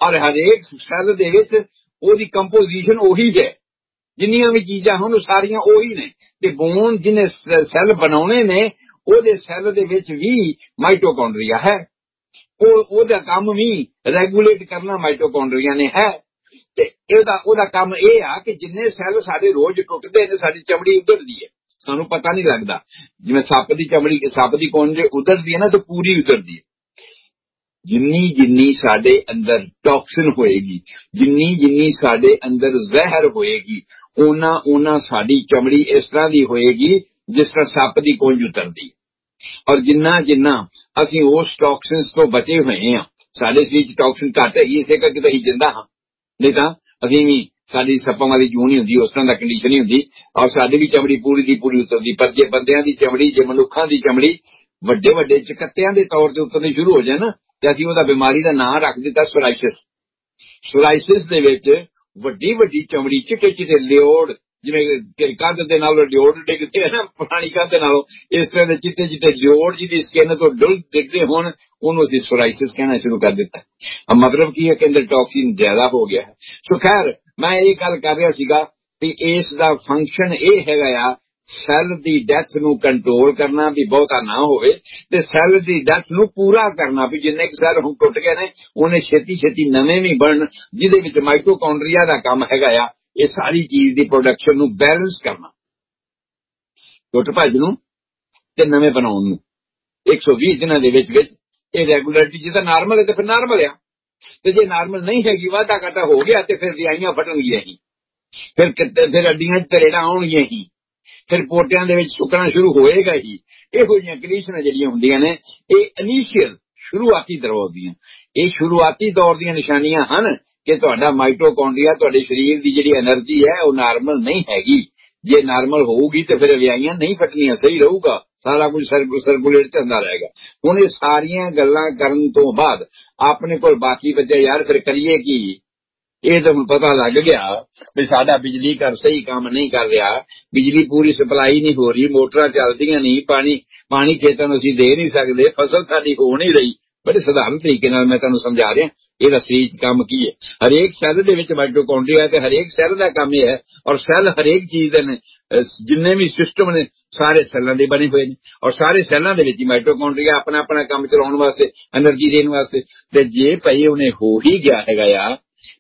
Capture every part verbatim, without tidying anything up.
और हरेक सैल दे विच ओहदी कंपोजिशन ओही है, जिन्नियां भी चीजां होण सारियां ओही ने। ते बोन जिन्हें सैल बनाने ने ओहदे सैल दे विच भी माइटोकॉन्ड्रिया है, ओहदा काम भी रेगुलेट करना माइटोकॉन्ड्रिया ने है। ते एहदा ओहदा काम यह आ कि जिन्ने सैल साडे रोज टुटदे ने साडी चमड़ी उधरदी है, सानू पता नहीं लगदा। जिवें सप दी चमड़ी सप दी कोन जे उधरदी है ना, तो पूरी उधरदी है। जिन्नी जिन्नी साडे अंदर टॉक्सिन होएगी, जिन्नी जिन्नी साडे अंदर जहर होएगी, ओना ओना साडी चमड़ी इस तरह दी होएगी जिस तरह सप दी कोंज उतरदी। और जिन्ना जिन्ना असीं उस टॉक्सिन्स तो बचे हुए हैं, साडे शरीर च टॉक्सिन घट है, इसे करके तो असीं जिंदा हाँ, नहीं तां असीं भी साडी सप्पां वाली जूं नहीं हुंदी, उस तरह दा कंडीशन नहीं हुंदी और साडी भी चमड़ी पूरी दी पूरी उतरदी। पर जे बंदियां दी चमड़ी, जे मनुखां दी चमड़ी ਵੱਡੇ ਵੱਡੇ ਚਕੱਤਿਆਂ ਦੇ ਤੌਰ ਤੇ ਉਤਰਨੀ ਸ਼ੁਰੂ ਹੋ ਜਾਏ ਨਾ, ਤੇ ਅਸੀਂ ਉਹਦਾ ਬਿਮਾਰੀ ਦਾ ਨਾਂ ਰੱਖ ਦਿੱਤਾ ਸੋਰਾਇਸਿਸ। ਸੋਰਾਇਸਿਸ ਦੇ ਵਿੱਚ ਵੱਡੀ ਵੱਡੀ ਚਮੜੀ, ਚਿੱਟੇ ਚਿੱਟੇ ਲਿਓੜ, ਜਿਵੇਂ ਕੰਧ ਦੇ ਨਾਲ ਲਿਓੜ ਡਿੱਗਦੇ ਆ ਨਾ ਪੁਰਾਣੀ ਕੰਧ ਦੇ ਨਾਲੋਂ, ਇਸ ਤਰ੍ਹਾਂ ਦੇ ਚਿੱਟੇ ਚਿੱਟੇ ਲਿਓੜ ਜਿਹਦੀ ਸਕਿਨ ਤੋਂ ਡੁੱਲ ਡਿੱਗਦੇ ਹੋਣ, ਉਹਨੂੰ ਅਸੀਂ ਸੋਰਾਇਸਿਸ ਕਹਿਣਾ ਸ਼ੁਰੂ ਕਰ ਦਿੱਤਾ। ਮਤਲਬ ਕੀ ਹੈ ਕਿ ਅੰਦਰ ਟੌਕਸਿਨ ਜ਼ਿਆਦਾ ਹੋ ਗਿਆ ਹੈ। ਸੋ ਖੈਰ ਮੈਂ ਇਹ ਗੱਲ ਕਰ ਰਿਹਾ ਸੀਗਾ ਵੀ ਇਸ ਦਾ ਫੰਕਸ਼ਨ ਇਹ ਹੈਗਾ ਆ, ਸੈੱਲ ਦੀ ਡੈਥ ਨੂੰ ਕੰਟਰੋਲ ਕਰਨਾ, ਵੀ ਬਹੁਤਾ ਨਾ ਹੋਵੇ, ਤੇ ਸੈੱਲ ਦੀ ਡੈਥ ਨੂੰ ਪੂਰਾ ਕਰਨਾ, ਵੀ ਜਿੰਨੇ ਕੁ ਸੈੱਲ ਹੁਣ ਟੁੱਟ ਗਏ ਨੇ ਉਹਨੇ ਛੇਤੀ ਛੇਤੀ ਨਵੇਂ ਵੀ ਬਣਨ, ਜਿਹਦੇ ਵਿੱਚ ਮਾਈਟੋਕੌਂਡਰੀਆ ਦਾ ਕੰਮ ਹੈਗਾ ਆ ਇਹ ਸਾਰੀ ਚੀਜ਼ ਦੀ ਪ੍ਰੋਡਕਸ਼ਨ ਨੂੰ ਬੈਲੈਂਸ ਕਰਨਾ, ਟੁੱਟ ਭੱਜ ਨੂੰ ਤੇ ਨਵੇਂ ਬਣਾਉਣ ਨੂੰ। ਇੱਕ ਸੌ ਵੀਹ ਦਿਨਾਂ ਦੇ ਵਿੱਚ ਵਿੱਚ ਇਹ ਰੈਗੂਲਰਿਟੀ ਜੇ ਤਾਂ ਨਾਰਮਲ ਹੈ ਤੇ ਫਿਰ ਨਾਰਮਲ ਆ, ਤੇ ਜੇ ਨਾਰਮਲ ਨਹੀਂ ਹੈਗੀ, ਵਾਧਾ ਘਾਟਾ ਹੋ ਗਿਆ, ਤੇ ਫਿਰ ਰਿਆਈਆਂ ਫਟਣਗੀਆਂ ਹੀ, ਫਿਰ ਫਿਰ ਅੱਡੀਆਂ ਚ ਤਰੇੜਾਂ ਆਉਣਗੀਆਂ ਹੀ, ਫਿਰ ਪੋਟਿਆਂ ਦੇ ਵਿੱਚ ਸੁੱਕਣਾ ਸ਼ੁਰੂ ਹੋਏਗਾ ਹੀ। ਇਹੋ ਜਿਹੀਆਂ ਕੰਡੀਸ਼ਨਾਂ ਜਿਹੜੀਆਂ ਹੁੰਦੀਆਂ ਨੇ ਇਹ ਇਨੀਸ਼ੀਅਲ ਸ਼ੁਰੂਆਤੀ ਦੌਰ ਦੀਆਂ, ਇਹ ਸ਼ੁਰੂਆਤੀ ਦੌਰ ਦੀਆਂ ਨਿਸ਼ਾਨੀਆਂ ਹਨ ਕਿ ਤੁਹਾਡਾ ਮਾਈਟੋਕੌਂਡਰੀਆ, ਤੁਹਾਡੇ ਸਰੀਰ ਦੀ ਜਿਹੜੀ એનર્ਜੀ ਹੈ ਉਹ ਨਾਰਮਲ ਨਹੀਂ ਹੈਗੀ। ਜੇ ਨਾਰਮਲ ਹੋਊਗੀ ਤੇ ਫਿਰ ਰਿਆਈਆਂ ਨਹੀਂ ਫਟਣੀਆਂ, ਸਹੀ ਰਹੂਗਾ, ਸਾਰਾ ਕੁਝ ਸਰਕੂਲੇਟ ਚੱਲਦਾ ਰਹੇਗਾ। ਹੁਣ ਇਹ ਸਾਰੀਆਂ ਗੱਲਾਂ ਕਰਨ ਤੋਂ ਬਾਅਦ ਆਪਣੇ ਕੋਲ ਬਾਕੀ ਬਚਿਆ ਯਾਰ ਫਿਰ ਕਰੀਏ ਕੀ। ਇਹ ਤਾਂ ਹੁਣ ਪਤਾ ਲੱਗ ਗਿਆ ਵੀ ਸਾਡਾ ਬਿਜਲੀ ਘਰ ਸਹੀ ਕੰਮ ਨਹੀਂ ਕਰ ਰਿਹਾ, ਬਿਜਲੀ ਪੂਰੀ ਸਪਲਾਈ ਨਹੀਂ ਹੋ ਰਹੀ, ਮੋਟਰਾਂ ਚੱਲਦੀਆਂ ਨਹੀਂ, ਪਾਣੀ ਪਾਣੀ ਖੇਤਾਂ ਨੂੰ ਅਸੀਂ ਦੇ ਨਹੀਂ ਸਕਦੇ, ਫਸਲ ਸਾਡੀ ਹੋ ਨਹੀਂ ਰਹੀ। ਬੜੇ ਸਧਾਰਨ ਤਰੀਕੇ ਨਾਲ ਮੈਂ ਤੁਹਾਨੂੰ ਸਮਝਾ ਰਿਹਾ ਇਹਦਾ ਸਰੀਰ ਚ ਕੰਮ ਕੀ ਹੈ। ਹਰੇਕ ਸੈੱਲ ਦੇ ਵਿੱਚ ਮਾਈਟੋਕੌਂਡਰੀਆ ਤੇ ਹਰੇਕ ਸੈੱਲ ਦਾ ਕੰਮ ਇਹ ਹੈ। ਔਰ ਸੈੱਲ ਹਰੇਕ ਚੀਜ਼ ਦੇ ਨੇ, ਜਿੰਨੇ ਵੀ ਸਿਸਟਮ ਨੇ ਸਾਰੇ ਸੈੱਲਾਂ ਦੇ ਬਣੇ ਹੋਏ ਨੇ, ਔਰ ਸਾਰੇ ਸੈੱਲਾਂ ਦੇ ਵਿੱਚ ਮਾਈਟੋਕੌਂਡਰੀਆ ਆਪਣਾ ਆਪਣਾ ਕੰਮ ਚਲਾਉਣ ਵਾਸਤੇ, એનર્ਜੀ ਦੇਣ ਵਾਸਤੇ। ਤੇ ਜੇ ਭਾਈ ਉਹਨੇ ਹੋ ਹੀ ਗਿਆ ਹੈਗਾ ਆ,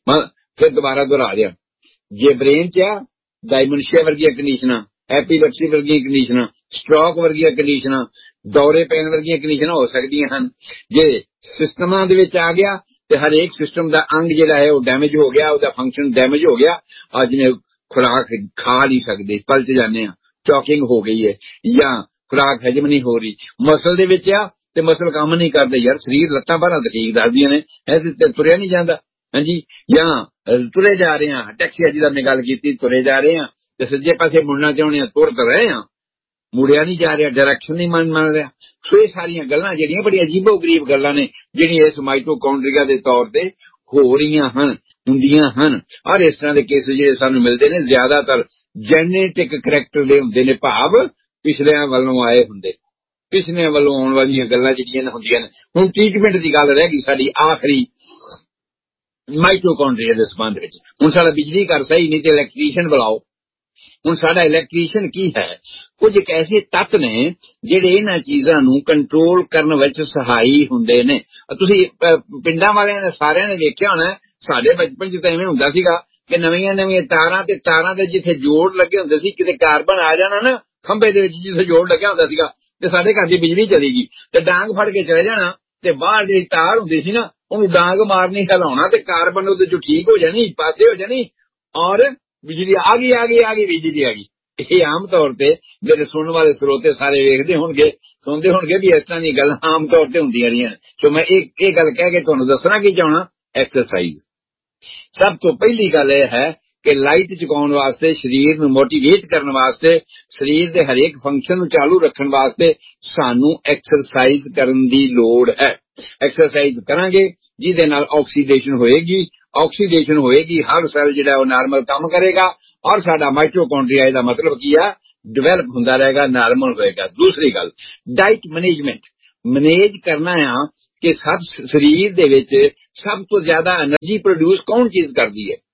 ਫਿਰ ਦੁਬਾਰਾ ਦੁਹਰਾ ਦਿਆਂ, ਜੇ ਬ੍ਰੇਨ ਚ ਆ ਡਾਇਮੈਂਸ਼ੀਆ ਵਰਗੀਆਂ ਕੰਡੀਸ਼ਨਾਂ, ਐਪੀਲੈਪਸੀ ਵਰਗੀਆਂ ਕੰਡੀਸ਼ਨਾਂ, ਸਟ੍ਰੋਕ ਵਰਗੀਆਂ ਕੰਡੀਸ਼ਨਾਂ, ਦੌਰੇ ਪੈਣ ਵਰਗੀਆਂ ਕੰਡੀਸ਼ਨਾਂ ਹੋ ਸਕਦੀਆਂ ਹਨ। ਜੇ ਸਿਸਟਮਾਂ ਦੇ ਵਿੱਚ ਆ ਗਿਆ ਤੇ ਹਰੇਕ ਸਿਸਟਮ ਦਾ ਅੰਗ ਜਿਹੜਾ ਹੈ ਉਹ ਡੈਮੇਜ ਹੋ ਗਿਆ, ਉਹਦਾ ਫੰਕਸ਼ਨ ਡੈਮੇਜ ਹੋ ਗਿਆ। ਅੱਜ ਜਿਵੇਂ ਖੁਰਾਕ ਖਾ ਨਹੀਂ ਸਕਦੇ, ਪਲਚ ਜਾਂਦੇ ਆ, ਚੌਕਿੰਗ ਹੋ ਗਈ ਹੈ, ਜਾਂ ਖੁਰਾਕ ਹਜਮ ਨਹੀਂ ਹੋ ਰਹੀ। ਮਸਲ ਦੇ ਵਿੱਚ ਆ ਤੇ ਮਸਲ ਕੰਮ ਨਹੀਂ ਕਰਦੇ, ਯਾਰ ਸਰੀਰ ਲੱਤਾਂ ਬਾਹਾਂ ਤਾਂ ਠੀਕ ਦੱਸਦੀਆਂ ਨੇ, ਇਹ ਤੁਰਿਆ ਨਹੀਂ ਜਾਂਦਾ, ਹਾਂਜੀ, ਜਾਂ ਤੁਰੇ ਜਾ ਰਹੇ ਹਾਂ, ਟੈਕਸੀ ਜਿਹਦਾ ਮੈਂ ਗੱਲ ਕੀਤੀ, ਤੁਰੇ ਜਾ ਰਹੇ ਹਾਂ ਤੇ ਸੱਜੇ ਪਾਸੇ ਮੁੜਨਾ ਚਾਹੁੰਦੇ ਹਾਂ, ਤੁਰ ਤਾਂ ਰਹੇ ਹਾਂ, ਮੁੜਿਆ ਨਹੀਂ ਜਾ ਰਿਹਾ, ਡਾਇਰੈਕਸ਼ਨ ਨਹੀਂ ਮੰਨ ਮੰਨ ਰਿਹਾ। ਸੋ ਇਹ ਸਾਰੀਆਂ ਗੱਲਾਂ ਜਿਹੜੀਆਂ ਬੜੀਆਂ ਅਜੀਬੋ ਗਰੀਬ ਗੱਲਾਂ ਨੇ, ਜਿਹੜੀਆਂ ਇਸ ਮਾਈਟੋਕੌਂਡਰੀਆ ਦੇ ਤੌਰ ਤੇ ਹੋ ਰਹੀਆਂ ਹਨ, ਹੁੰਦੀਆਂ ਹਨ। ਔਰ ਇਸ ਤਰ੍ਹਾਂ ਦੇ ਕੇਸ ਜਿਹੜੇ ਸਾਨੂੰ ਮਿਲਦੇ ਨੇ ਜ਼ਿਆਦਾਤਰ ਜੈਨੇਟਿਕ ਕਰੈਕਟਰ ਦੇ ਹੁੰਦੇ ਨੇ, ਭਾਵ ਪਿਛਲਿਆਂ ਵੱਲੋਂ ਆਏ ਹੁੰਦੇ, ਪਿਛਲਿਆਂ ਵੱਲੋਂ ਆਉਣ ਵਾਲੀਆਂ ਗੱਲਾਂ ਜਿਹੜੀਆਂ ਹੁੰਦੀਆਂ ਨੇ। ਹੁਣ ਟ੍ਰੀਟਮੈਂਟ ਦੀ ਗੱਲ ਰਹਿ ਗਈ ਸਾਡੀ ਆਖਰੀ ਮਾਈਟੋਕੌਂਡਰੀਆ ਦੇ ਸੰਬੰਧ ਵਿੱਚ। ਹੁਣ ਸਾਡਾ ਬਿਜਲੀ ਘਰ ਸਹੀ ਨਹੀਂ ਤੇ ਇਲੈਕਟ੍ਰੀਸ਼ੀਅਨ ਬੁਲਾਓ। ਹੁਣ ਸਾਡਾ ਇਲੈਕਟ੍ਰੀਸ਼ੀਅਨ ਕੀ ਹੈ? ਕੁਝ ਇੱਕ ਐਸੇ ਤੱਤ ਨੇ ਜਿਹੜੇ ਇਹਨਾਂ ਚੀਜ਼ਾਂ ਨੂੰ ਕੰਟਰੋਲ ਕਰਨ ਵਿੱਚ ਸਹਾਈ ਹੁੰਦੇ ਨੇ। ਤੁਸੀਂ ਪਿੰਡਾਂ ਵਾਲਿਆਂ ਨੇ ਸਾਰਿਆਂ ਨੇ ਵੇਖਿਆ ਹੋਣਾ, ਸਾਡੇ ਬਚਪਨ ਚ ਤਾਂ ਐਵੇਂ ਹੁੰਦਾ ਸੀਗਾ ਕਿ ਨਵੀਆਂ ਨਵੀਆਂ ਤਾਰਾਂ ਤੇ ਤਾਰਾਂ ਦੇ ਜਿੱਥੇ ਜੋੜ ਲੱਗੇ ਹੁੰਦੇ ਸੀ, ਕਿਤੇ ਕਾਰਬਨ ਆ ਜਾਣਾ ਨਾ ਖੰਭੇ ਦੇ ਵਿੱਚ, ਜਿੱਥੇ ਜੋੜ ਲੱਗਿਆ ਹੁੰਦਾ ਸੀਗਾ, ਤੇ ਸਾਡੇ ਘਰ ਦੀ ਬਿਜਲੀ ਚਲੀ ਗਈ ਤੇ ਡਾਂਗ ਫੜ ਕੇ ਚਲੇ ਜਾਣਾ, ਤੇ ਬਾਹਰ ਜਿਹੜੀ ਤਾਰ ਹੁੰਦੀ ਸੀ ਨਾ ਉਹਨੂੰ ਡਾਂਗ ਮਾਰਨੀ, ਹਿਲਾਉਣਾ, ਤੇ ਕਾਰਬਨ ਉਹਦੇ ਚੋਂ ਠੀਕ ਹੋ ਜਾਣੀ, ਪਾਸੇ ਹੋ ਜਾਣੀ, ਔਰ ਬਿਜਲੀ ਆ ਗਈ ਆ ਗਈ ਆ ਗਈ ਬਿਜਲੀ ਆ ਗਈ। ਇਹ ਆਮ ਤੌਰ ਤੇ ਮੇਰੇ ਸੁਣਨ ਵਾਲੇ ਸਰੋਤੇ ਸਾਰੇ ਵੇਖਦੇ ਹੋਣਗੇ, ਸੁਣਦੇ ਹੋਣਗੇ ਵੀ ਇਸ ਤਰ੍ਹਾਂ ਦੀਆਂ ਗੱਲਾਂ ਆਮ ਤੌਰ ਤੇ ਹੁੰਦੀਆਂ ਰਹੀਆਂ। ਸੋ ਮੈਂ ਇਹ ਇਹ ਗੱਲ ਕਹਿ ਕੇ ਤੁਹਾਨੂੰ ਦੱਸਣਾ ਕੀ ਚਾਹਣਾ, ਐਕਸਰਸਾਈਜ਼। ਸਭ ਤੋਂ ਪਹਿਲੀ ਗੱਲ ਇਹ ਹੈ ਕਿ ਲਾਈਟ ਚੁਕਾਉਣ ਵਾਸਤੇ, ਸਰੀਰ ਨੂੰ ਮੋਟੀਵੇਟ ਕਰਨ ਵਾਸਤੇ, ਸਰੀਰ ਦੇ ਹਰੇਕ ਫੰਕਸ਼ਨ ਨੂੰ ਚਾਲੂ ਰੱਖਣ ਵਾਸਤੇ ਸਾਨੂੰ ਐਕਸਰਸਾਈਜ਼ ਕਰਨ ਦੀ ਲੋੜ ਹੈ। ਐਕਸਰਸਾਈਜ਼ ਕਰਾਂਗੇ ਜਿਹਦੇ ਨਾਲ ਆਕਸੀਡੇਸ਼ਨ ਹੋਏਗੀ, ਆਕਸੀਡੇਸ਼ਨ ਹੋਏਗੀ, ਹਰ ਸੈੱਲ ਜਿਹੜਾ ਉਹ ਨਾਰਮਲ ਕੰਮ ਕਰੇਗਾ, ਔਰ ਸਾਡਾ ਮਾਈਟੋਕੌਂਡਰੀਆ ਦਾ ਮਤਲਬ ਕੀ ਆ, ਡਿਵੈਲਪ ਹੁੰਦਾ ਰਹੇਗਾ, ਨਾਰਮਲ ਹੋਏਗਾ। ਦੂਸਰੀ ਗੱਲ, ਡਾਈਟ ਮੈਨੇਜਮੈਂਟ ਮੈਨੇਜ ਕਰਨਾ ਆ कि सब शरीर दे विच सब तो ज्यादा एनर्जी प्रोड्यूस कौन चीज करती है?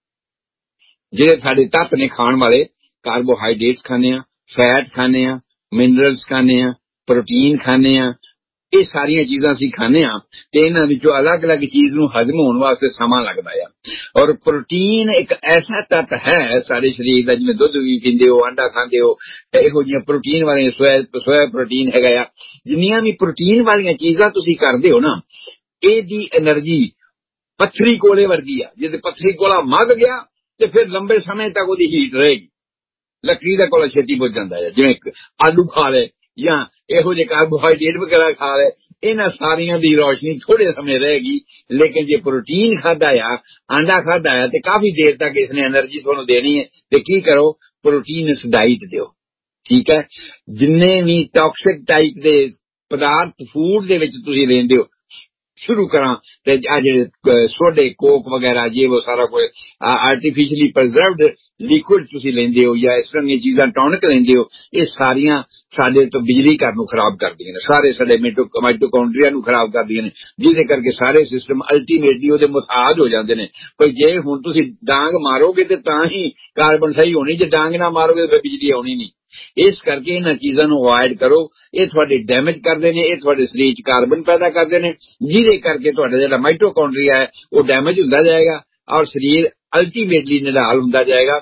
ਜਿਹੜੇ ਸਾਡੇ ਤੱਤ ਨੇ ਖਾਣ ਵਾਲੇ, ਕਾਰਬੋਹਾਈਡਰੇਟਸ ਖਾਣੇ ਆ, ਫੈਟ ਖਾਣੇ ਆ, ਮਿਨਰਲਸ ਖਾਣੇ ਆ, ਪ੍ਰੋਟੀਨ ਖਾਣੇ ਆ, ਇਹ ਸਾਰੀਆਂ ਚੀਜ਼ਾਂ ਅਸੀਂ ਖਾਣੇ ਆ ਤੇ ਇਹਨਾਂ ਵਿੱਚੋਂ ਅਲੱਗ-ਅਲੱਗ ਚੀਜ਼ ਨੂੰ ਹਜ਼ਮ ਹੋਣ ਵਾਸਤੇ ਸਮਾਂ ਲੱਗਦਾ ਆ। ਔਰ ਪ੍ਰੋਟੀਨ ਇੱਕ ਐਸਾ ਤੱਤ ਹੈ ਸਾਡੇ ਸਰੀਰ ਦਾ, ਜਿਵੇਂ ਦੁੱਧ ਵੀ ਪੀਂਦੇ ਹੋ, ਅੰਡਾ ਖਾਂਦੇ ਹੋ, ਇਹੋ ਜਿਹੀਆਂ ਪ੍ਰੋਟੀਨ ਵਾਲੀਆਂ ਸੋਇਆ ਸੋਇਆ ਪ੍ਰੋਟੀਨ ਹੈਗਾ ਆ। ਜਿੰਨੀਆਂ ਵੀ ਪ੍ਰੋਟੀਨ ਵਾਲੀਆਂ ਚੀਜ਼ਾਂ ਤੁਸੀਂ ਕਰਦੇ ਹੋ ਨਾ, ਇਹਦੀ એનર્ਜੀ ਪੱਥਰੀ ਕੋਲੇ ਵਰਗੀ ਆ। ਜੇ ਪੱਥਰੀ ਕੋਲਾ ਮੱਗ ਗਿਆ ਤੇ ਫਿਰ ਲੰਬੇ ਸਮੇਂ ਤੱਕ ਉਹਦੀ ਹੀਟ ਰਹੇਗੀ। ਲੱਕੜੀ ਦਾ ਕੋਲਾ ਛੇਤੀ ਬੁੱਝ ਜਾਂਦਾ ਹੈ। ਜਿਵੇਂ ਆਲੂ ਖਾ ਲਏ ਜਾਂ ਇਹੋ ਜਿਹੇ ਕਾਰਬੋਹਾਈਡਰੇਟ ਵਗੈਰਾ ਖਾ ਲਏ, ਇਹਨਾਂ ਸਾਰੀਆਂ ਦੀ ਰੌਸ਼ਨੀ ਥੋੜੇ ਸਮੇਂ ਰਹੇਗੀ। ਲੇਕਿਨ ਜੇ ਪ੍ਰੋਟੀਨ ਖਾਧਾ ਆ, ਆਂਡਾ ਖਾਧਾ ਆ, ਤੇ ਕਾਫੀ ਦੇਰ ਤੱਕ ਇਸਨੇ એનર્ਜੀ ਤੁਹਾਨੂੰ ਦੇਣੀ ਹੈ। ਤੇ ਕੀ ਕਰੋ? ਪ੍ਰੋਟੀਨਸ ਡਾਈਟ ਦਿਓ। ਠੀਕ ਹੈ। ਜਿੰਨੇ ਵੀ ਟੌਕਸਿਕ ਟਾਈਪ ਦੇ ਪਦਾਰਥ ਫੂਡ ਦੇ ਵਿੱਚ ਤੁਸੀਂ ਲੈਂਦੇ ਹੋ, ਸ਼ੁਰੂ ਕਰਾਂ ਤੇ ਆ ਜਿਹੜੇ ਸੋਡੇ, ਕੋਕ ਵਗੈਰਾ, ਜੇ ਉਹ ਸਾਰਾ ਕੋਈ ਆਰਟੀਫਿਸ਼ਲੀ ਪ੍ਰੀਜ਼ਰਵਡ ਲਿਕੁਇਡ ਤੁਸੀਂ ਲੈਂਦੇ ਹੋ ਜਾਂ ਇਸ ਤਰ੍ਹਾਂ ਦੀਆਂ ਚੀਜ਼ਾਂ, ਟੌਨਿਕ ਲੈਂਦੇ ਹੋ, ਇਹ ਸਾਰੀਆਂ ਸਾਡੇ ਤੋਂ ਬਿਜਲੀ ਘਰ ਨੂੰ ਖਰਾਬ ਕਰਦੀਆਂ ਨੇ, ਸਾਰੇ ਸਾਡੇ ਮਾਈਟੋਕੌਂਡਰੀਆ ਨੂੰ ਖਰਾਬ ਕਰਦੀਆਂ ਨੇ, ਜਿਹਦੇ ਕਰਕੇ ਸਾਰੇ ਸਿਸਟਮ ਅਲਟੀਮੇਟਲੀ ਉਹਦੇ ਮੁਸਾਜ ਹੋ ਜਾਂਦੇ ਨੇ। ਪਰ ਜੇ ਹੁਣ ਤੁਸੀਂ ਡਾਂਗ ਮਾਰੋਗੇ ਤੇ ਤਾਂ ਹੀ ਕਾਰਬਨ ਸਹੀ ਹੋਣੀ, ਜੇ ਡਾਂਗ ਨਾ ਮਾਰੋਗੇ ਤਾਂ ਬਿਜਲੀ ਆਉਣੀ ਨਹੀਂ। ਇਸ ਕਰਕੇ ਇਹਨਾਂ ਚੀਜ਼ਾਂ ਨੂੰ ਅਵੋਇਡ ਕਰੋ। ਇਹ ਤੁਹਾਡੇ ਡੈਮੇਜ ਕਰਦੇ ਨੇ, ਇਹ ਤੁਹਾਡੇ ਸਰੀਰ 'ਚ ਕਾਰਬਨ ਪੈਦਾ ਕਰਦੇ ਨੇ, ਜਿਹਦੇ ਕਰਕੇ ਤੁਹਾਡਾ ਜਿਹੜਾ ਮਾਈਟੋਕੌਂਡਰੀਆ ਹੈ ਉਹ ਡੈਮੇਜ ਹੁੰਦਾ ਜਾਏਗਾ ਔਰ ਸਰੀਰ ਅਲਟੀਮੇਟਲੀ ਨਿਢਾਲ ਹੁੰਦਾ ਜਾਏਗਾ।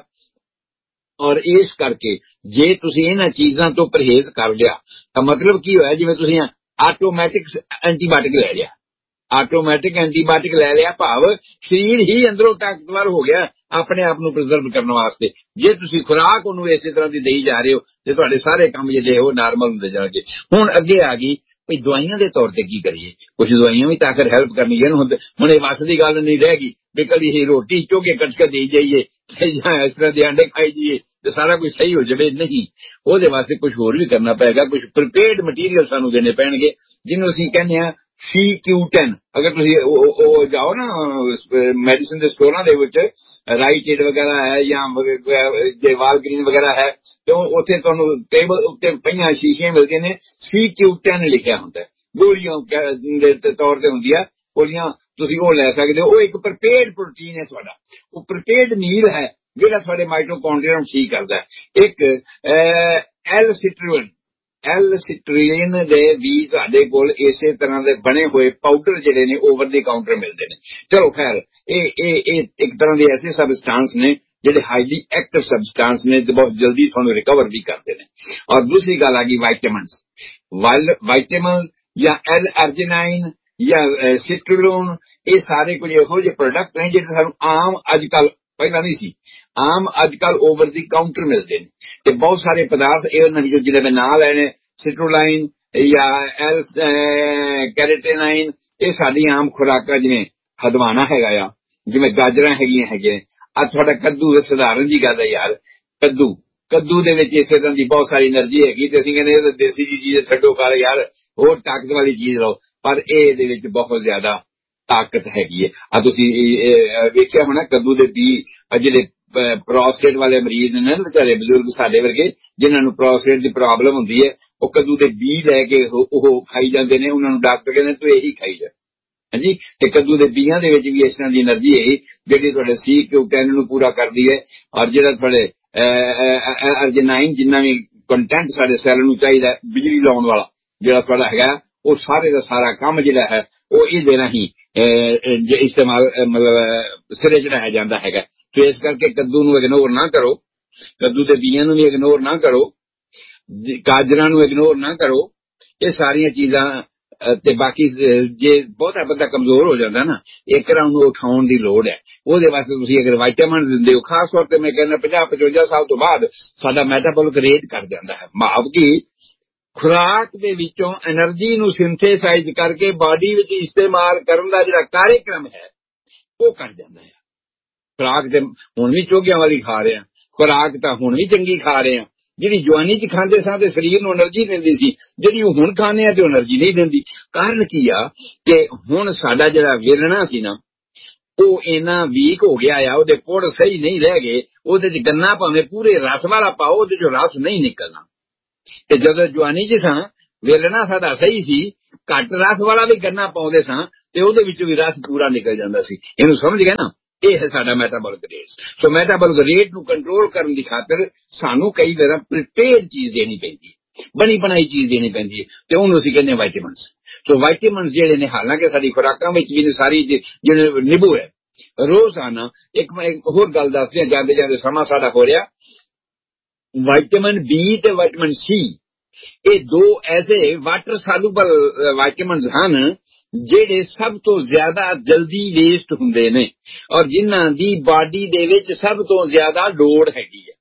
ਔਰ ਇਸ ਕਰਕੇ ਜੇ ਤੁਸੀਂ ਇਹਨਾਂ ਚੀਜ਼ਾਂ ਤੋਂ ਪਰਹੇਜ਼ ਕਰ ਲਿਆ ਤਾਂ ਮਤਲਬ ਕੀ ਹੋਇਆ? ਜਿਵੇਂ ਤੁਸੀਂ ਆਟੋਮੈਟਿਕ ਐਂਟੀਬਾਇਓਟਿਕ ਲੈ ਲਿਆ, ਆਟੋਮੈਟਿਕ ਐਂਟੀਬਾਇਓਟਿਕ ਲੈ ਲਿਆ, ਭਾਵ ਸਰੀਰ ਹੀ ਅੰਦਰੋਂ ਤਾਕਤਵਰ ਹੋ ਗਿਆ ਆਪਣੇ ਆਪ ਨੂੰ ਪ੍ਰੀਜ਼ਰਵ ਕਰਨ ਵਾਸਤੇ। ਜੇ ਤੁਸੀਂ ਖੁਰਾਕ ਉਹਨੂੰ ਇਸੇ ਤਰ੍ਹਾਂ ਦੀ ਦੇਈ ਜਾ ਰਹੇ ਹੋ ਤੇ ਤੁਹਾਡੇ ਸਾਰੇ ਕੰਮ ਜਿਹੜੇ ਉਹ ਨਾਰਮਲ ਹੁੰਦੇ ਜਾਣਗੇ। ਹੁਣ ਅੱਗੇ ਆ ਗਈ ਵੀ ਦਵਾਈਆਂ ਦੇ ਤੌਰ ਤੇ ਕੀ ਕਰੀਏ? ਕੁਝ ਦਵਾਈਆਂ ਵੀ ਤਾਂ ਆਖਰ ਹੈਲਪ ਕਰਨੀਆਂ। ਹੁਣ ਇਹ ਵੱਸ ਦੀ ਗੱਲ ਨਹੀਂ ਰਹਿ ਗਈ ਵੀ ਕਦੀ ਹੀ ਰੋਟੀ ਚੋਗੇ ਕੱਟ ਕੇ ਦੇਈ ਜਾਈਏ ਜਾਂ ਇਸ ਤਰ੍ਹਾਂ ਦੇ ਅੰਡੇ ਖਾਈ ਜਾਈਏ ਤੇ ਸਾਰਾ ਕੁਝ ਸਹੀ ਹੋ ਜਾਵੇ। ਨਹੀਂ, ਉਹਦੇ ਵਾਸਤੇ ਕੁਝ ਹੋਰ ਵੀ ਕਰਨਾ ਪਏਗਾ। ਕੁਝ ਪ੍ਰੀਪੇਅਰਡ ਮਟੀਰੀਅਲ ਸਾਨੂੰ ਦੇਣੇ ਪੈਣਗੇ, ਜਿਹਨੂੰ ਅਸੀਂ ਕਹਿੰਦੇ ਹਾਂ ਸੀ ਕਿਊ ਟੈਨ। ਅਗਰ ਤੁਸੀਂ ਉਹ ਜਾਓ ਨਾ ਮੈਡੀਸਿਨ ਦੇ ਸਟੋਰਾਂ ਦੇ ਵਿੱਚ, ਰਾਈਟੇਡ ਵਗੈਰਾ ਹੈ ਜਾਂ ਜੇ ਵਾਲਗ੍ਰੀਨ ਵਗੈਰਾ ਹੈ, ਤੇ ਉੱਥੇ ਤੁਹਾਨੂੰ ਟੇਬਲ ਉੱਤੇ ਪਈਆਂ ਸ਼ੀਸ਼ੀਆਂ ਮਿਲਦੀਆਂ ਨੇ, ਸੀ ਕਿਊ ਟੈਨ ਲਿਖਿਆ ਹੁੰਦਾ, ਗੋਲੀਆਂ ਦੇ ਤੌਰ ਤੇ ਹੁੰਦੀ ਆ ਗੋਲੀਆਂ, ਤੁਸੀਂ ਉਹ ਲੈ ਸਕਦੇ ਹੋ। ਉਹ ਇੱਕ ਪ੍ਰੀਪੇਅਰਡ ਪ੍ਰੋਟੀਨ ਹੈ ਤੁਹਾਡਾ, ਉਹ ਪ੍ਰੀਪੇਅਰਡ ਮੀਲ ਹੈ ਜਿਹੜਾ ਤੁਹਾਡੇ ਮਾਈਟੋਕੌਂਡਰੀਆ ਨੂੰ ਠੀਕ ਕਰਦਾ ਹੈ। ਇੱਕ ਐਲ ਸਿਟਰੀਨ, ਐਲ ਸਿਟਰੀਨ ਦੇ ਵੀ ਸਾਡੇ ਕੋਲ ਇਸੇ ਤਰ੍ਹਾਂ ਦੇ ਬਣੇ ਹੋਏ ਪਾਊਡਰ ਜਿਹੜੇ ਨੇ ਓਵਰ ਦੀ ਕਾਊਂਟਰ ਮਿਲਦੇ ਨੇ। ਚਲੋ ਖੈਰ, ਇਹ ਇਹ ਇੱਕ ਤਰ੍ਹਾਂ ਦੇ ਐਸੇ ਸਬਸਟੈਂਸ ਨੇ ਜਿਹੜੇ ਹਾਈਲੀ ਐਕਟਿਵ ਸਬਸਟੈਂਸ ਨੇ ਤੇ ਬਹੁਤ ਜਲਦੀ ਤੁਹਾਨੂੰ ਰਿਕਵਰ ਵੀ ਕਰਦੇ ਨੇ। ਔਰ ਦੂਸਰੀ ਗੱਲ ਆ ਗਈ ਵਾਈਟਾਮਿਨਸ, ਵਾਈਟਾਮਿਨ ਜਾਂ ਐਲ ਅਰਜਿਨਾਈਨ ਜਾਂ ਸਿਟਰੋਨ, ਇਹ ਸਾਰੇ ਕੁਝ ਇਹੋ ਜਿਹੇ ਪ੍ਰੋਡਕਟ ਨੇ ਜਿਹੜੇ ਸਾਨੂੰ ਆਮ ਅੱਜ ਕੱਲ, ਪਹਿਲਾਂ ਨਹੀਂ ਸੀ, ਆਮ ਅੱਜ ਕੱਲ ਓਵਰ ਦੀ ਕਾਊਂਟਰ ਮਿਲਦੇ ਨੇ। ਤੇ ਬਹੁਤ ਸਾਰੇ ਪਦਾਰਥ ਇਹ ਉਹਨਾਂ ਵਿੱਚੋਂ ਜਿਹਦੇ ਮੈਂ ਨਾਂ ਲੈਣੇ, ਸਿਟਰੋਲਾਈਨ ਜਾਂ ਐਲ ਕੈਰੇਟੇਨਾਈਨ, ਇਹ ਸਾਡੀ ਆਮ ਖੁਰਾਕਾਂ, ਜਿਵੇਂ ਹਦਵਾਣਾ ਹੈਗਾ ਆ, ਜਿਵੇਂ ਗਾਜਰਾਂ ਹੈਗੀਆਂ ਹੈਗੇ ਆ, ਤੁਹਾਡਾ ਕੱਦੂ ਸਧਾਰਨ ਜੀ ਗੱਲ ਹੈ ਯਾਰ। ਕੱਦੂ ਕੱਦੂ ਦੇ ਵਿੱਚ ਇਸੇ ਤਰ੍ਹਾਂ ਦੀ ਬਹੁਤ ਸਾਰੀ એનર્ਜੀ ਹੈਗੀ ਤੇ ਅਸੀਂ ਕਹਿੰਦੇ ਇਹ ਤਾਂ ਦੇਸੀ ਜੀ ਚੀਜ਼ ਛੱਡੋ ਕਰ ਯਾਰ, ਹੋਰ ਤਾਕਤ ਵਾਲੀ ਚੀਜ਼ ਲਓ। ਪਰ ਇਹ ਇਹਦੇ ਵਿੱਚ ਬਹੁਤ ਜ਼ਿਆਦਾ ਤਾਕਤ ਹੈਗੀ ਹੈ। ਆ ਤੁਸੀਂ ਵੇਖਿਆ ਹੋਣਾ ਕੱਦੂ ਦੇ ਬੀਜ, ਜਿਹੜੇ ਪ੍ਰੋਸਟੇਟ ਵਾਲੇ ਮਰੀਜ਼ ਨੇ ਨਾ, ਵਿਚਾਰੇ ਬਜ਼ੁਰਗ ਸਾਡੇ ਵਰਗੇ, ਜਿਨ੍ਹਾਂ ਨੂੰ ਪ੍ਰੋਸਟੇਟ ਦੀ ਪ੍ਰੋਬਲਮ ਹੁੰਦੀ ਹੈ, ਉਹ ਕੱਦੂ ਦੇ ਬੀਜ ਲੈ ਕੇ ਉਹ ਖਾਈ ਜਾਂਦੇ ਨੇ। ਉਹਨਾਂ ਨੂੰ ਡਾਕਟਰ ਕਹਿੰਦੇ ਤੂੰ ਇਹੀ ਖਾਈ ਜਾ। ਹਾਂਜੀ, ਤੇ ਕੱਦੂ ਦੇ ਬੀਆਂ ਦੇ ਵਿੱਚ ਵੀ ਇਸ ਤਰ੍ਹਾਂ ਦੀ એનર્ਜੀ ਹੈ ਜਿਹੜੀ ਤੁਹਾਡੇ ਸੀ ਕਿਊ ਟੈਨ ਨੂੰ ਪੂਰਾ ਕਰਦੀ ਹੈ। ਔਰ ਜਿਹੜਾ ਤੁਹਾਡੇ ਅਰਜਿਨਾਈਨ, ਜਿੰਨਾ ਵੀ ਕੰਟੈਂਟ ਸਾਡੇ ਸੈੱਲ ਨੂੰ ਚਾਹੀਦਾ ਬਿਜਲੀ ਲਾਉਣ ਵਾਲਾ ਜਿਹੜਾ ਤੁਹਾਡਾ ਹੈਗਾ, ਉਹ ਸਾਰੇ ਦਾ ਸਾਰਾ ਕੰਮ ਜਿਹੜਾ ਹੈ ਉਹ ਇਹਦੇ ਰਾਹੀਂ ਇਸਤੇਮਾਲ ਮਤਲਬ ਸਿਰੇ ਚੜਾਇਆ ਜਾਂਦਾ ਹੈਗਾ। ਤੇ ਇਸ ਕਰਕੇ ਕੱਦੂ ਨੂੰ ਇਗਨੋਰ ਨਾ ਕਰੋ, ਕੱਦੂ ਦੇ ਬੀਆਂ ਨੂੰ ਵੀ ਇਗਨੋਰ ਨਾ ਕਰੋ, ਗਾਜਰਾਂ ਨੂੰ ਇਗਨੋਰ ਨਾ ਕਰੋ। ਇਹ ਸਾਰੀਆਂ ਚੀਜ਼ਾਂ ਤੇ ਬਾਕੀ ਜੇ ਬਹੁਤਾ ਬੰਦਾ ਕਮਜ਼ੋਰ ਹੋ ਜਾਂਦਾ ਨਾ, ਇੱਕ ਰਾਂ ਨੂੰ ਉਠਾਉਣ ਦੀ ਲੋੜ ਹੈ। ਉਹਦੇ ਵਾਸਤੇ ਤੁਸੀਂ ਅਗਰ ਵਾਈਟਾਮਿਨ ਦਿੰਦੇ ਹੋ, ਖਾਸ ਤੌਰ ਤੇ ਮੈਂ ਕਹਿੰਦਾ ਪੰਜਾਹ ਪਚਵੰਜਾ ਸਾਲ ਤੋਂ ਬਾਅਦ ਸਾਡਾ ਮੈਟਾਬੋਲਿਕ ਰੇਟ ਘੱਟ ਜਾਂਦਾ ਹੈ। ਭਾਵ ਕਿ ਖੁਰਾਕ ਦੇ ਵਿੱਚੋਂ એનર્ਜੀ ਨੂੰ ਸਿੰਥੇਸਾਈਜ਼ ਕਰਕੇ ਬਾਡੀ ਵਿੱਚ ਇਸਤੇਮਾਲ ਕਰਨ ਦਾ ਜਿਹੜਾ ਕਾਰਜਕ੍ਰਮ ਹੈ ਉਹ ਘੱਟ ਜਾਂਦਾ ਹੈ। ਖੁਰਾਕ ਤੇ ਹੁਣ ਵੀ ਚੋਗਿਆਂ ਵਾਲੀ ਖਾ ਰਹੇ ਹਾਂ, ਖੁਰਾਕ ਤਾਂ ਹੁਣ ਵੀ ਚੰਗੀ ਖਾ ਰਹੇ ਹਾਂ। ਜਿਹੜੀ ਜਵਾਨੀ ਚ ਖਾਂਦੇ ਸਾਂ ਤੇ ਸਰੀਰ ਨੂੰ એનર્ਜੀ ਦਿੰਦੀ ਸੀ, ਜਿਹੜੀ ਉਹ ਹੁਣ ਖਾਂਦੇ ਆ ਤੇ ਉਹ એનર્ਜੀ ਨਹੀਂ ਦਿੰਦੀ। ਕਾਰਨ ਕੀ ਆ ਕਿ ਹੁਣ ਸਾਡਾ ਜਿਹੜਾ ਵਿਰਣਾ ਸੀ ਨਾ, ਉਹ ਇੰਨਾ ਵੀਕ ਹੋ ਗਿਆ ਆ, ਉਹਦੇ ਪੁੜ ਸਹੀ ਨਹੀਂ ਰਹਿ ਗਏ। ਉਹਦੇ ਚ ਗੰਨਾ ਭਾਵੇਂ ਪੂਰੇ ਰਸ ਵਾਲਾ ਪਾਓ, ਉਹਦੇ ਚੋਂ ਰਸ ਨਹੀਂ ਨਿਕਲਣਾ। ਤੇ ਜਦੋਂ ਜਵਾਨੀ ਚ ਸਾਂ ਵੇਲਣਾ ਸਾਡਾ ਸਹੀ ਸੀ, ਘੱਟ ਰਸ ਵਾਲਾ ਵੀ ਗੰਨਾ ਪਾਉਂਦੇ ਸਾਂ ਤੇ ਉਹਦੇ ਵਿੱਚੋਂ ਵੀ ਰਸ ਪੂਰਾ ਨਿਕਲ ਜਾਂਦਾ ਸੀ। ਇਹਨੂੰ ਸਮਝ ਗਏ ਨਾ? ਇਹ ਹੈ ਸਾਡਾ ਮੈਟਾਬੋਲਿਕ ਰੇਟ। ਸੋ ਮੈਟਾਬੋਲਿਕ ਰੇਟ ਨੂੰ ਕੰਟਰੋਲ ਕਰਨ ਦੀ ਖਾਤਰ ਸਾਨੂੰ ਕਈ ਵਾਰ ਪ੍ਰੀਪੇਅਰਡ ਚੀਜ਼ ਦੇਣੀ ਪੈਂਦੀ ਹੈ, ਬਣੀ ਬਣਾਈ ਚੀਜ਼ ਦੇਣੀ ਪੈਂਦੀ ਹੈ, ਤੇ ਉਹਨੂੰ ਅਸੀਂ ਕਹਿੰਦੇ ਵਾਈਟਾਮਿਨਸ। ਸੋ ਵਾਈਟਾਮਿਨਸ ਜਿਹੜੇ ਨੇ, ਹਾਲਾਂਕਿ ਸਾਡੀ ਖੁਰਾਕਾਂ ਵਿੱਚ ਵੀ ਨੇ ਸਾਰੀ, ਜਿਹੜੇ ਨਿੰਬੂ ਹੈ ਰੋਜ਼ਾਨਾ। ਇੱਕ ਮੈਂ ਹੋਰ ਗੱਲ ਦੱਸਦੇ ਹਾਂ, ਜਾਂਦੇ ਜਾਂਦੇ ਸਮਾਂ ਸਾਡਾ ਹੋ ਰਿਹਾ। ਵਾਈਟਾਮਿਨ ਬੀ ਤੇ ਵਾਈਟਾਮਿਨ ਸੀ, ਇਹ ਦੋ ਐਸੇ ਵਾਟਰ ਸਾਲੂਬਲ ਵਾਈਟਾਮਿਨਸ ਹਨ ਜਿਹੜੇ ਸਭ ਤੋਂ ਜ਼ਿਆਦਾ ਜਲਦੀ ਵੇਸਟ ਹੁੰਦੇ ਨੇ, ਔਰ ਜਿਨ੍ਹਾਂ ਦੀ ਬਾਡੀ ਦੇ ਵਿੱਚ ਸਭ ਤੋਂ ਜ਼ਿਆਦਾ ਲੋੜ ਹੈਗੀ ਹੈ।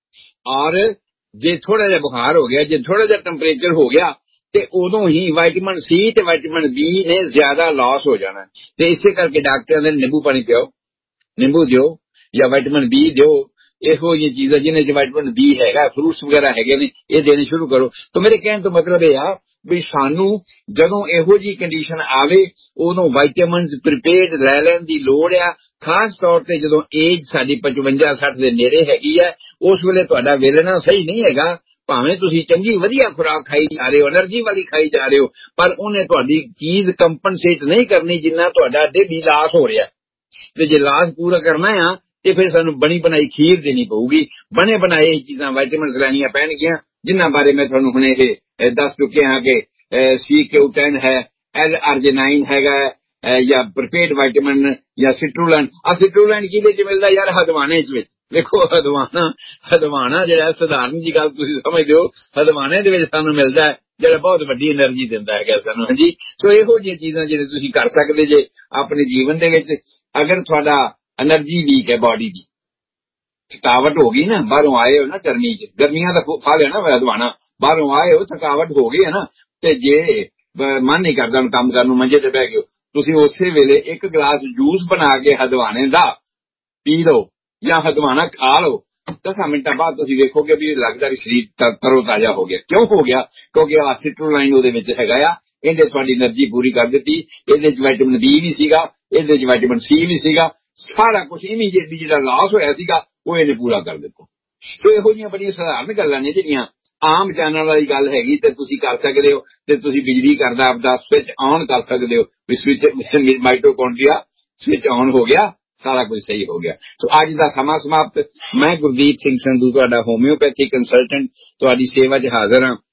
ਔਰ ਜੇ ਥੋੜਾ ਜਿਹਾ ਬੁਖਾਰ ਹੋ ਗਿਆ, ਜੇ ਥੋੜਾ ਜਿਹਾ ਟੈਂਪਰੇਚਰ ਹੋ ਗਿਆ, ਤੇ ਉਦੋਂ ਹੀ ਵਾਈਟਾਮਿਨ ਸੀ ਤੇ ਵਾਈਟਾਮਿਨ ਬੀ ਨੇ ਜ਼ਿਆਦਾ ਲਾਸ ਹੋ ਜਾਣਾ। ਤੇ ਇਸੇ ਕਰਕੇ ਡਾਕਟਰਾਂ ਦੇ ਨਿੰਬੂ ਪਾਣੀ ਪਿਓ, ਨਿੰਬੂ ਦਿਓ ਜਾਂ ਵਾਈਟਾਮਿਨ ਬੀ ਦਿਓ। ਇਹੋ ਜਿਹੀਆਂ ਚੀਜ਼ਾਂ ਜਿਹਨਾਂ 'ਚ ਵਾਈਟਾਮਿਨ ਬੀ ਹੈਗਾ, ਫਰੂਟਸ ਵਗੈਰਾ ਹੈਗੇ ਨੇ, ਇਹ ਦੇਣੇ ਸ਼ੁਰੂ ਕਰੋ। ਤਾਂ ਮੇਰੇ ਕਹਿਣ ਤੋਂ ਮਤਲਬ ਇਹ ਆ ਵੀ ਸਾਨੂੰ ਜਦੋਂ ਇਹੋ ਜਿਹੀ ਕੰਡੀਸ਼ਨ ਆਵੇ ਉਦੋਂ ਵਾਈਟਾਮਿਨਸ ਪ੍ਰੀਪੇਅਰਡ ਲੈ ਲੈਣ ਦੀ ਲੋੜ ਆ। ਖਾਸ ਤੌਰ ਤੇ ਜਦੋਂ ਏਜ ਸਾਡੀ ਪਚਵੰਜਾ ਸੱਠ ਦੇ ਨੇੜੇ ਹੈਗੀ ਹੈ, ਉਸ ਵੇਲੇ ਤੁਹਾਡਾ ਵੇਲਣਾ ਸਹੀ ਨਹੀਂ ਹੈਗਾ। ਭਾਵੇਂ ਤੁਸੀਂ ਚੰਗੀ ਵਧੀਆ ਖੁਰਾਕ ਖਾਈ ਜਾ ਰਹੇ ਹੋ, એનર્ਜੀ ਵਾਲੀ ਖਾਈ ਜਾ ਰਹੇ ਹੋ, ਪਰ ਉਹਨੇ ਤੁਹਾਡੀ ਚੀਜ਼ ਕੰਪਨਸੇਟ ਨਹੀਂ ਕਰਨੀ ਜਿੰਨਾ ਤੁਹਾਡਾ ਡੇਲੀ ਲਾਸ ਹੋ ਰਿਹਾ। ਤੇ ਜੇ ਲਾਸ ਪੂਰਾ ਕਰਨਾ ਆ ਤੇ ਫਿਰ ਸਾਨੂੰ ਬਣੀ ਬਣਾਈ ਖੀਰ ਦੇਣੀ ਪਊਗੀ। ਬਣੇ ਬਣਾਏ ਚੀਜ਼ਾਂ ਵਾਈਟਾਮਿਨਸ ਲੈਣੀਆਂ ਪੈਣਗੀਆਂ, ਜਿਨ੍ਹਾਂ ਬਾਰੇ ਮੈਂ ਤੁਹਾਨੂੰ ਹੁਣੇ ਇਹ ਦੱਸ ਚੁੱਕੇ ਹਾਂ ਕਿ ਸੀ ਕਿਊ ਟੈਨ ਹੈ, ਐਲ ਅਰਜਨਾਈਨ ਹੈਗਾ, ਜਾਂ ਪ੍ਰੀਪੇਅਰਡ ਵਾਈਟਾਮਿਨ ਜਾਂ ਸਿਟਰੂਲੈਂਡ। ਆ ਸਿਟਰੂਲੈਂਡ ਕਿਹਦੇ 'ਚ ਮਿਲਦਾ ਯਾਰ? ਹਦਵਾਣੇ 'ਚ ਵਿੱਚ। ਦੇਖੋ ਹਦਵਾਣਾ, ਹਦਵਾਣਾ ਜਿਹੜਾ ਸਧਾਰਨ ਜੀ ਗੱਲ ਤੁਸੀਂ ਸਮਝਦੇ ਹੋ, ਹਦਵਾਣੇ ਦੇ ਵਿੱਚ ਸਾਨੂੰ ਮਿਲਦਾ ਹੈ, ਜਿਹੜਾ ਬਹੁਤ ਵੱਡੀ એનર્ਜੀ ਦਿੰਦਾ ਹੈਗਾ ਸਾਨੂੰ। ਹਾਂਜੀ, ਸੋ ਇਹੋ ਜਿਹੀਆਂ ਚੀਜ਼ਾਂ ਜਿਹੜੇ ਤੁਸੀਂ ਕਰ ਸਕਦੇ ਜੇ ਆਪਣੇ ਜੀਵਨ ਦੇ ਵਿੱਚ। ਅਗਰ ਤੁਹਾਡਾ એનર્ਜੀ ਵੀਕ ਹੈ, ਬਾਡੀ ਦੀ ਥਕਾਵਟ ਹੋ ਗਈ ਨਾ, ਬਾਹਰੋਂ ਆਏ ਹੋ ਨਾ ਗਰਮੀ 'ਚ, ਗਰਮੀਆਂ ਦਾ ਫਲ ਹੈ ਨਾ ਹਦਵਾਣਾ, ਬਾਹਰੋਂ ਆਏ ਹੋ ਥਕਾਵਟ ਹੋ ਗਈ ਹੈ ਨਾ, ਤੇ ਜੇ ਮਨ ਨਹੀਂ ਕਰਦਾ ਕੰਮ ਕਰਨ ਨੂੰ, ਮੰਜੇ ਤੇ ਬਹਿ ਗਏ, ਤੁਸੀਂ ਉਸੇ ਵੇਲੇ ਇੱਕ ਗਲਾਸ ਜੂਸ ਬਣਾ ਕੇ ਹਦਵਾਣੇ ਦਾ ਪੀ ਲਓ ਜਾਂ ਹਦਵਾਣਾ ਖਾ ਲਓ। ਦਸਾਂ ਮਿੰਟਾਂ ਬਾਅਦ ਤੁਸੀਂ ਵੇਖੋਗੇ ਵੀ ਲੱਗਦਾ ਵੀ ਸਰੀਰ ਤਰੋ ਤਾਜ਼ਾ ਹੋ ਗਿਆ। ਕਿਉਂ ਹੋ ਗਿਆ? ਕਿਉਂਕਿ ਆ ਸਿਟਰੂਲਾਈਨ ਉਹਦੇ ਵਿੱਚ ਹੈਗਾ ਆ, ਇਹਨੇ ਤੁਹਾਡੀ એનર્ਜੀ ਪੂਰੀ ਕਰ ਦਿੱਤੀ। ਇਹਦੇ 'ਚ ਵਾਈਟਾਮਿਨ ਬੀ ਵੀ ਸੀਗਾ, ਇਹਦੇ 'ਚ ਵਾਈਟਾਮਿਨ ਸੀ ਵੀ ਸੀਗਾ, ਸਾਰਾ ਕੁਝ ਇਮੀਡੀਏਟਲੀ ਜਿਹੜਾ ਲਾਸ ਹੋਇਆ ਸੀਗਾ ਉਹ ਇਹਨੇ ਪੂਰਾ ਕਰ ਦਿੱਤਾ। ਸੋ ਇਹੋ ਜਿਹੀਆਂ ਬੜੀਆਂ ਸਧਾਰਨ ਗੱਲਾਂ ਨੇ ਜਿਹੜੀਆਂ ਆਮ ਜਾਣਨ ਵਾਲੀ ਗੱਲ ਹੈਗੀ, ਤੇ ਤੁਸੀਂ ਕਰ ਸਕਦੇ ਹੋ। ਤੇ ਤੁਸੀਂ ਬਿਜਲੀ ਘਰ ਦਾ ਆਪਦਾ ਸਵਿਚ ਆਨ ਕਰ ਸਕਦੇ ਹੋ ਵੀ ਸਵਿਚ ਮਾਈਟੋਕੌਂਡਰੀਆ ਸਵਿਚ ਆਨ ਹੋ ਗਿਆ, ਸਾਰਾ ਕੁਝ ਸਹੀ ਹੋ ਗਿਆ। ਸੋ ਅੱਜ ਦਾ ਸਮਾਂ ਸਮਾਪਤ। ਮੈਂ ਗੁਰਦੀਪ ਸਿੰਘ ਸੰਧੂ, ਤੁਹਾਡਾ ਹੋਮਿਓਪੈਥੀ ਕੰਸਲਟੈਂਟ, ਤੁਹਾਡੀ ਸੇਵਾ 'ਚ ਹਾਜ਼ਰ ਹਾਂ।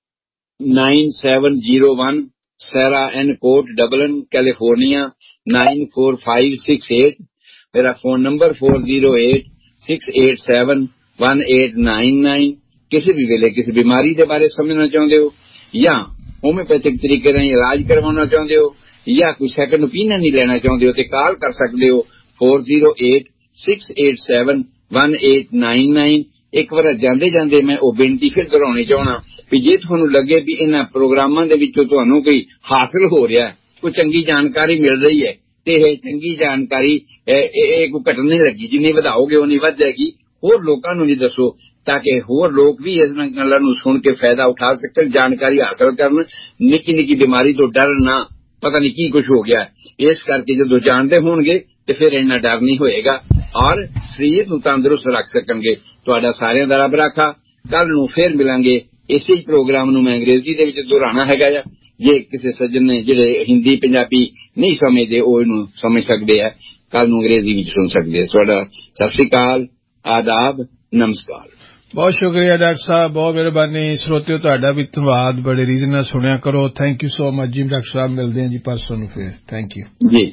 ਨਾਈਨ ਸੈਵਨ ਜ਼ੀਰੋ ਵਨ ਸੈਰਾ ਐਨ ਕੋਟ, ਡਬਲਨ, California nine four five six eight. ਮੇਰਾ phone number four zero eight six eight seven one eight nine nine. ਕਿਸੇ ਵੀ ਵੇਲੇ ਕਿਸੇ ਬਿਮਾਰੀ ਦੇ ਬਾਰੇ ਸਮਝਣਾ ਚਾਹੁੰਦੇ ਹੋ, ਜਾਂ ਹੋਮਿਓਪੈਥਿਕ ਤਰੀਕੇ ਨਾਲ ਇਲਾਜ ਕਰਵਾਉਣਾ ਚਾਹੁੰਦੇ ਹੋ, ਜਾਂ ਕੋਈ ਸੈਕੰਡ ਓਪੀਨੀਅਨ ਨਹੀਂ ਲੈਣਾ ਚਾਹੁੰਦੇ ਹੋ, ਤੇ ਕਾਲ ਕਰ ਸਕਦੇ ਹੋ four zero eight six eight seven one eight nine nine. ਇੱਕ ਵਾਰ ਜਾਂਦੇ ਜਾਂਦੇ ਮੈਂ ਉਹ ਬੇਨਤੀ ਫਿਰ ਦੁਹਰਾਉਣੀ ਚਾਹਣਾ ਵੀ ਜੇ ਤੁਹਾਨੂੰ ਲੱਗੇ ਵੀ ਇਹਨਾਂ ਪ੍ਰੋਗਰਾਮਾਂ ਦੇ ਵਿੱਚੋਂ ਤੁਹਾਨੂੰ ਕੋਈ ਹਾਸਲ ਹੋ ਰਿਹਾ, ਕੋਈ ਚੰਗੀ ਜਾਣਕਾਰੀ ਮਿਲ ਰਹੀ ਹੈ, ਤੇ ਇਹ ਚੰਗੀ ਜਾਣਕਾਰੀ ਇਹ ਕੋਈ ਘਟਣ ਨਹੀਂ ਲੱਗੀ, ਜਿੰਨੀ ਵਧਾਓਗੇ ਉਨੀ ਵੱਧ ਜਾਏਗੀ। ਹੋਰ ਲੋਕਾਂ ਨੂੰ ਵੀ ਦੱਸੋ ਤਾਂ ਕਿ ਹੋਰ ਲੋਕ ਵੀ ਇਸ ਗੱਲਾਂ ਨੂੰ ਸੁਣ ਕੇ ਫਾਇਦਾ ਉਠਾ ਸਕਣ, ਜਾਣਕਾਰੀ ਹਾਸਲ ਕਰਨ। ਨਿੱਕੀ ਨਿੱਕੀ ਬਿਮਾਰੀ ਤੋਂ ਡਰਨ ਨਾ, ਪਤਾ ਨਹੀਂ ਕੀ ਕੁਝ ਹੋ ਗਿਆ। ਇਸ ਕਰਕੇ ਜਦੋਂ ਜਾਣਦੇ ਹੋਣਗੇ ਤੇ ਫਿਰ ਇੰਨਾ ਡਰ ਨਹੀਂ ਹੋਏਗਾ, ਔਰ ਸਰੀਰ ਨੂੰ ਤੰਦਰੁਸਤ ਰੱਖ ਸਕਣਗੇ। ਤੁਹਾਡਾ ਸਾਰਿਆਂ ਦਾ ਰੱਬ ਰਾਖਾ। ਕੱਲ ਨੂੰ ਫਿਰ ਮਿਲਾਂਗੇ। ਇਸੇ ਹੀ ਪ੍ਰੋਗਰਾਮ ਨੂੰ ਮੈਂ ਅੰਗਰੇਜ਼ੀ ਦੇ ਵਿੱਚ ਦੁਹਰਾਉਣਾ ਹੈਗਾ ਆ। ਜੇ ਕਿਸੇ ਸੱਜਣ ਨੇ ਜਿਹੜੇ ਹਿੰਦੀ ਪੰਜਾਬੀ ਨਹੀਂ ਸਮਝਦੇ ਉਹ ਇਹਨੂੰ ਸਮਝ ਸਕਦੇ ਆ, ਕੱਲ ਨੂੰ ਅੰਗਰੇਜ਼ੀ ਵਿੱਚ ਸੁਣ ਸਕਦੇ ਆ। ਤੁਹਾਡਾ ਸਤਿ ਸ੍ਰੀ ਅਕਾਲ, ਆਦਾਬ, ਨਮਸਕਾਰ। ਬਹੁਤ ਸ਼ੁਕਰੀਆ ਡਾਕਟਰ ਸਾਹਿਬ, ਬਹੁਤ ਮਿਹਰਬਾਨੀ। ਸਰੋਤਿਓ ਤੁਹਾਡਾ ਵੀ ਧੰਨਵਾਦ, ਬੜੇ ਰੀਜ਼ਨ ਨਾਲ ਸੁਣਿਆ ਕਰੋ। ਥੈਂਕ ਯੂ ਸੋ ਮਚ ਜੀ ਡਾਕਟਰ ਸਾਹਿਬ। ਮਿਲਦੇ ਹਾਂ ਜੀ ਪਰਸੋਂ ਨੂੰ ਫਿਰ। ਥੈਂਕ ਯੂ ਜੀ।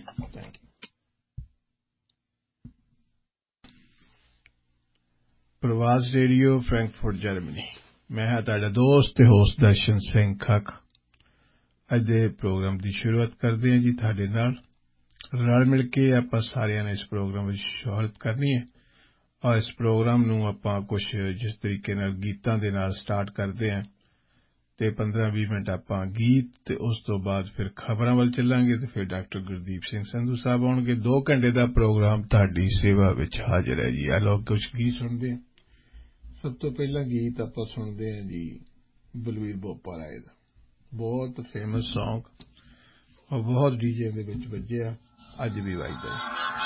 ਪ੍ਰਵਾਸ ਰੇਡੀਓ, ਫਰੈਂਕਫਰਟ, ਜਰਮਨੀ। ਮੈਂ ਹਾਂ ਤੁਹਾਡਾ ਦੋਸਤ ਤੇ ਹੋਸਟ ਦਰਸ਼ਨ ਸਿੰਘ ਖੱਖ। ਅੱਜ ਦੇ ਪ੍ਰੋਗਰਾਮ ਦੀ ਸ਼ੁਰੂਆਤ ਕਰਦੇ ਹਾਂ ਜੀ ਤੁਹਾਡੇ ਨਾਲ। ਰਲ ਮਿਲ ਕੇ ਆਪਾਂ ਸਾਰਿਆਂ ਨੇ ਇਸ ਪ੍ਰੋਗਰਾਮ ਵਿੱਚ ਸ਼ੋਹਰਤ ਕਰਨੀ ਹੈ, ਔਰ ਇਸ ਪ੍ਰੋਗਰਾਮ ਨੂੰ ਆਪਾਂ ਕੁਝ ਜਿਸ ਤਰੀਕੇ ਨਾਲ ਗੀਤਾਂ ਦੇ ਨਾਲ ਸਟਾਰਟ ਕਰਦੇ ਹਾਂ, ਤੇ ਪੰਦਰਾਂ ਵੀਹ ਮਿੰਟ ਆਪਾਂ ਗੀਤ, ਤੇ ਉਸ ਤੋਂ ਬਾਅਦ ਫਿਰ ਖਬਰਾਂ ਵੱਲ ਚੱਲਾਂਗੇ, ਤੇ ਫਿਰ ਡਾਕਟਰ ਗੁਰਦੀਪ ਸਿੰਘ ਸੰਧੂ ਸਾਹਿਬ ਆਉਣਗੇ। ਦੋ ਘੰਟੇ ਦਾ ਪ੍ਰੋਗਰਾਮ ਤੁਹਾਡੀ ਸੇਵਾ ਵਿੱਚ ਹਾਜ਼ਰ ਹੈ ਜੀ। ਆ ਲੋਕ ਕੁਝ ਗੀਤ ਸੁਣਦੇ ਹਾਂ। ਸਭ ਤੋਂ ਪਹਿਲਾਂ ਗੀਤ ਆਪਾਂ ਸੁਣਦੇ ਹਾਂ ਜੀ ਬਲਵੀਰ ਬੋਪਾ ਰਾਏ ਦਾ, ਬਹੁਤ ਫੇਮਸ ਸੌਂਗ, ਔਰ ਬਹੁਤ ਡੀਜੇ ਦੇ ਵਿੱਚ ਵੱਜਿਆ, ਅੱਜ ਵੀ ਵੱਜਦਾ।